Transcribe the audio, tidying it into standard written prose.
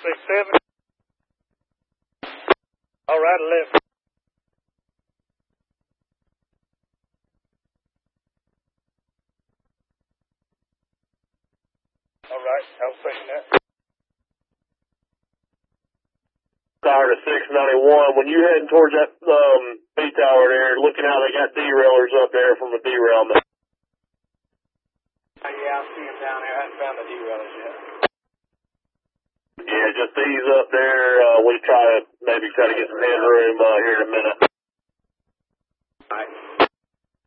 167. All right, 11. All right, I was thinking that. Tower to 691. When you're heading towards that B tower there, looking how they got derailers up there from a derailment. Yeah, I see them down there. I haven't found the derailers yet. Yeah, just ease up there. We maybe try to get some headroom here in a minute. All right.